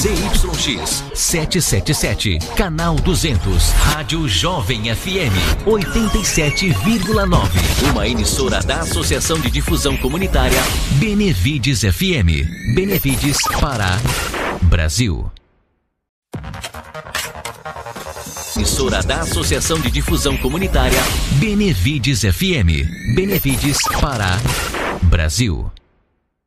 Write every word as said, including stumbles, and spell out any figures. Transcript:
Z Y X setecentos e setenta e sete, canal duzentos, Rádio Jovem F M oitenta e sete vírgula nove, uma emissora da Associação de Difusão Comunitária Benevides F M. Benevides, Pará, Brasil. Emissora da Associação de Difusão Comunitária Benevides F M. Benevides, Pará, Brasil.